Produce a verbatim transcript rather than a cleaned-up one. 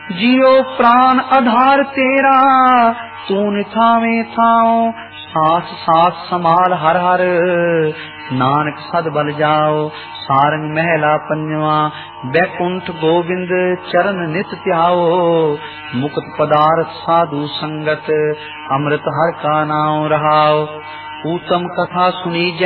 जियो प्राण आधार तेरा, तून थावे थाओ, सास सास समाल हर हर, नानक सद बल जाओ। सारंग महला पंजवा, बैकुंठ गोविंद चरण नित ध्याओ, मुक्त पदार्थ साधु संगत, अमृत हर का नाम रहाओ। उत्तम कथा सुनी